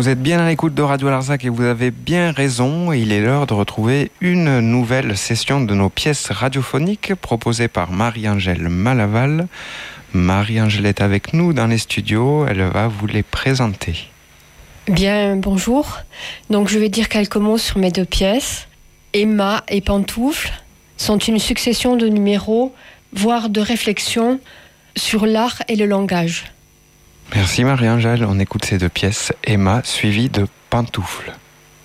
Vous êtes bien à l'écoute de Radio Larzac et vous avez bien raison. Il est l'heure de retrouver une nouvelle session de nos pièces radiophoniques proposées par Marie-Angèle Malaval. Marie-Angèle est avec nous dans les studios. Elle va vous les présenter. Bien, bonjour. Donc je vais dire quelques mots sur mes deux pièces. Emma et Pantoufle sont une succession de numéros, voire de réflexions sur l'art et le langage. Merci Marie-Angèle. On écoute ces deux pièces. Emma suivie de Pantoufle.